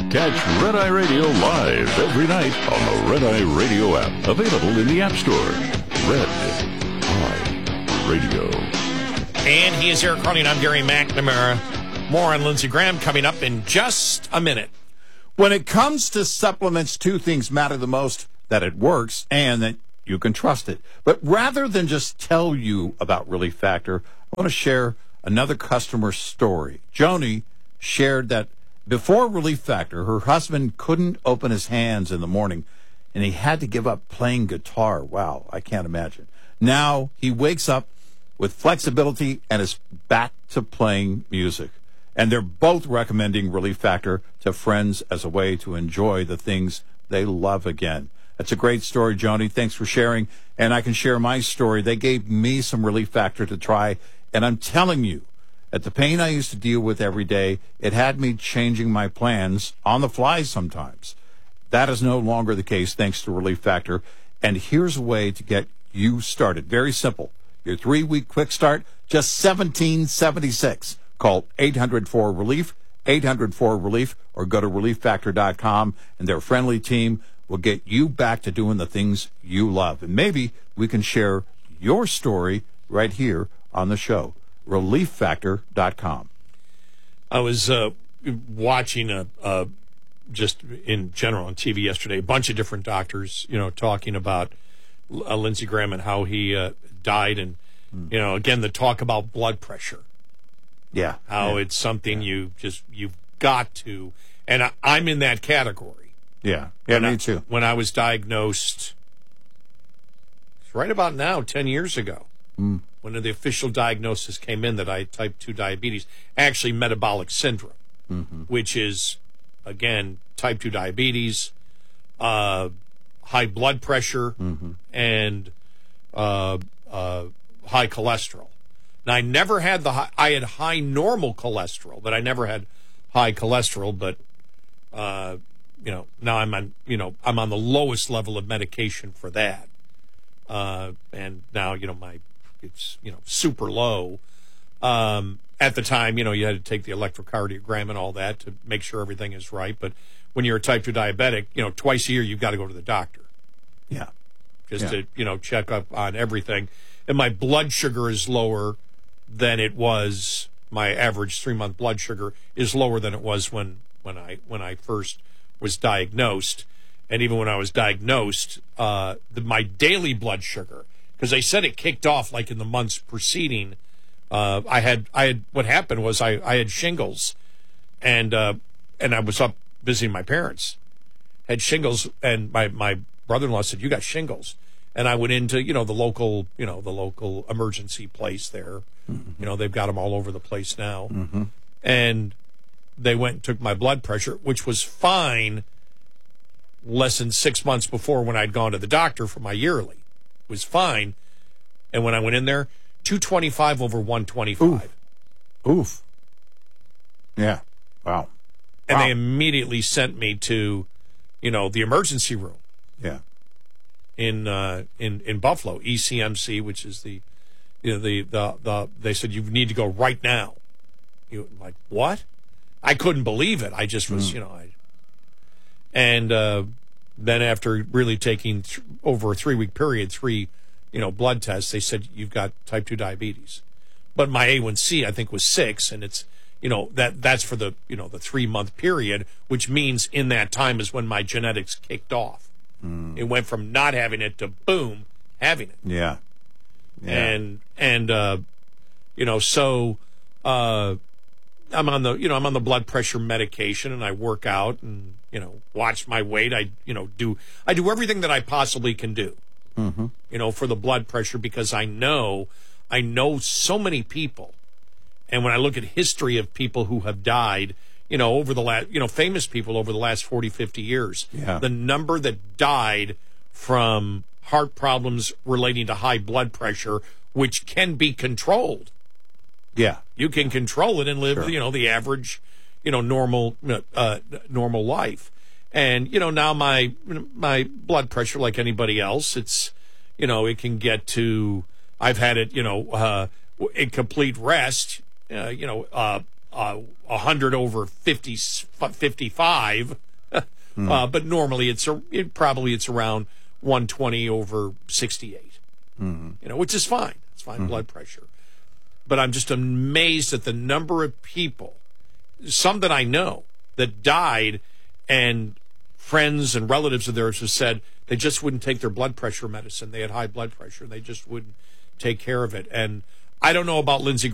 Catch Red Eye Radio live every night on the Red Eye Radio app. Available in the App Store. Red Eye Radio. And he is Eric Carney, and I'm Gary McNamara. More on Lindsey Graham coming up in just a minute. When it comes to supplements, two things matter the most: that it works and that you can trust it. But rather than just tell you about Relief Factor, I want to share another customer story. Joni shared that before Relief Factor, her husband couldn't open his hands in the morning, and he had to give up playing guitar. Wow, I can't imagine. Now he wakes up with flexibility and is back to playing music. And they're both recommending Relief Factor to friends as a way to enjoy the things they love again. That's a great story, Joni. Thanks for sharing. And I can share my story. They gave me some Relief Factor to try, and I'm telling you, at the pain I used to deal with every day, it had me changing my plans on the fly sometimes. That is no longer the case thanks to Relief Factor. And here's a way to get you started. Very simple. Your 3-week quick start, just $17.76. Call 800-4-RELIEF, 800-4-RELIEF, or go to relieffactor.com, and their friendly team will get you back to doing the things you love. And maybe we can share your story right here on the show. relieffactor.com. I was watching just in general on TV yesterday, a bunch of different doctors, talking about Lindsey Graham and how he died, and again, the talk about blood pressure. Yeah, how it's something you've got to, and I'm in that category. Yeah, me too. When I was diagnosed, right about now, 10 years ago, when the official diagnosis came in that I had type 2 diabetes, actually metabolic syndrome, which is, again, type 2 diabetes, high blood pressure, and high cholesterol. Now, I never had I had high normal cholesterol, but I never had high cholesterol. But now I'm on the lowest level of medication for that, and now it's super low. At the time, you had to take the electrocardiogram and all that to make sure everything is right. But when you're a type 2 diabetic, twice a year you've got to go to the doctor. Yeah, to check up on everything. And my blood sugar is lower than it was. My average 3-month blood sugar is lower than it was when I first was diagnosed. And even when I was diagnosed, my daily blood sugar, because they said it kicked off like in the months preceding. I had what happened was I had shingles, and I was up visiting my parents, had shingles, and my brother-in-law said, "You got shingles." And I went into, the local emergency place there. They've got them all over the place now. And they went and took my blood pressure, which was fine less than 6 months before when I'd gone to the doctor for my yearly. It was fine. And when I went in there, 225 over 125. Oof. Yeah. Wow. And they immediately sent me to, the emergency room. Yeah. In Buffalo, ECMC, which is the they said you need to go right now. I'm like, what? I couldn't believe it. I just was, and then after really taking over a 3-week period, 3 blood tests, they said you've got type 2 diabetes. But my A1C I think was 6, and it's that's for the the 3-month period, which means in that time is when my genetics kicked off. It went from not having it to boom, having it. Yeah. And so I'm on the blood pressure medication, and I work out and watch my weight. I do everything that I possibly can do. For the blood pressure, because I know so many people, and when I look at history of people who have died, over the last, famous people over the last 40, 50 years, the number that died from heart problems relating to high blood pressure, which can be controlled. Yeah. You can control it and live, the average, normal life. And, now my blood pressure, like anybody else, it's, it can get to, I've had it, in complete rest, 100 over 55. But normally it's around 120 over 68. Which is fine. It's fine blood pressure. But I'm just amazed at the number of people, some that I know, that died, and friends and relatives of theirs who said they just wouldn't take their blood pressure medicine. They had high blood pressure, and they just wouldn't take care of it. And I don't know about Lindsey